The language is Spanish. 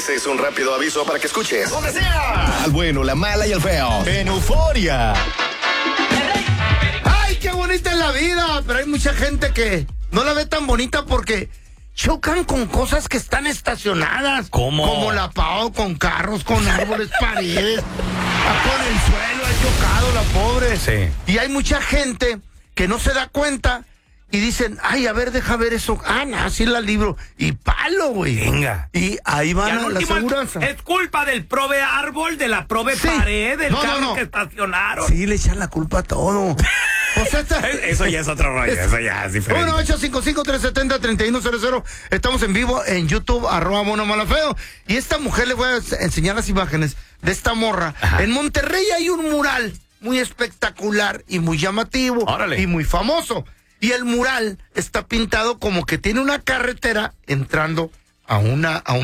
Este es un rápido aviso para que escuches donde sea. Al bueno, la mala y el feo. En Euforia. ¡Ay, qué bonita es la vida! Pero hay mucha gente que no la ve tan bonita porque chocan con cosas que están estacionadas. ¿Cómo? Como la Pau, con carros, con árboles, paredes. Con el suelo, ha chocado la pobre. Sí. Y hay mucha gente que no se da cuenta y dicen, ay, a ver, deja ver eso. Ah, no, así la libro. Y palo, güey. Venga. Y ahí van a la aseguranza. Es culpa del prove árbol, de la prove pared, del carro que estacionaron. Sí, le echan la culpa a todo. O sea, eso ya es otro rollo, eso ya es diferente. 1-855-370-3100. Estamos en vivo en YouTube, @monomalafeo. Y esta mujer, le voy a enseñar las imágenes de esta morra. Ajá. En Monterrey hay un mural muy espectacular y muy llamativo. Órale. Y muy famoso. Y el mural está pintado como que tiene una carretera entrando a un